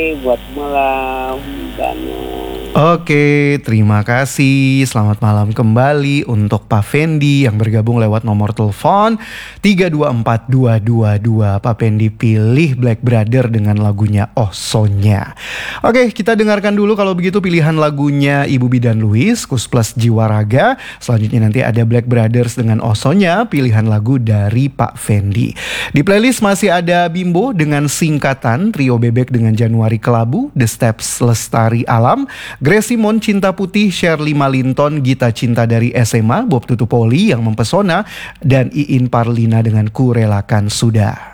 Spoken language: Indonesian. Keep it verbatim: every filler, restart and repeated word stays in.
buat malam dan Oke, terima kasih. Selamat malam kembali untuk Pak Fendi yang bergabung lewat nomor telepon tiga dua empat dua dua dua. Pak Fendi pilih Black Brother dengan lagunya Osonya. Oke, kita dengarkan dulu kalau begitu pilihan lagunya Ibu Bidan Luis, Kus Plus Jiwa Raga. Selanjutnya nanti ada Black Brothers dengan Osonya, pilihan lagu dari Pak Fendi. Di playlist masih ada Bimbo dengan Singkatan, Trio Bebek dengan Januari Kelabu, The Steps Lestari Alam, Grace Simon Cinta Putih, Shirley Malinton Gita Cinta dari S M A, Bob Tutupoli yang mempesona, dan Iin Parlina dengan Ku Relakan Sudah.